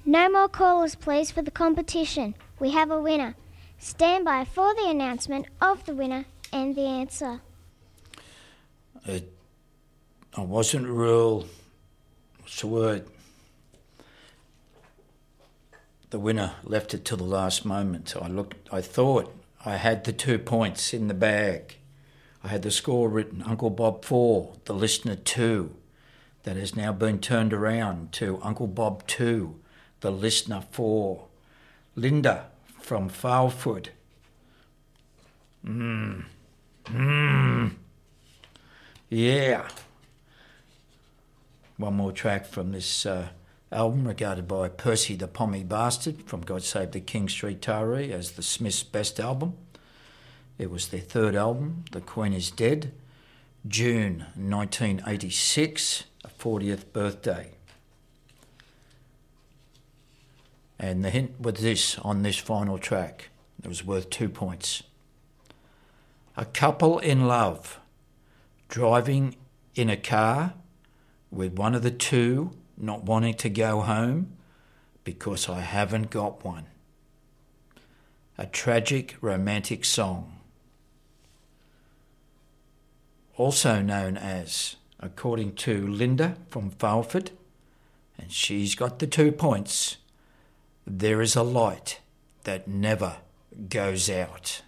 No more callers, please, for the competition. We have a winner. Stand by for the announcement of the winner and the answer. I wasn't real... What's the word? The winner left it till the last moment. I thought I had the 2 points in the bag. I had the score written, Uncle Bob 4, the listener 2. That has now been turned around to Uncle Bob 2, the listener 4. Linda from Foulfoot. Yeah. One more track from this album, regarded by Percy the Pommy Bastard from God Save the King Street Taree as the Smiths' best album. It was their third album, The Queen is Dead, June 1986, a 40th birthday. And the hint was this on this final track. It was worth 2 points. A couple in love, driving in a car with one of the two not wanting to go home because I haven't got one. A tragic romantic song. Also known as, according to Linda from Foulford, and she's got the 2 points, There is a Light That Never Goes Out.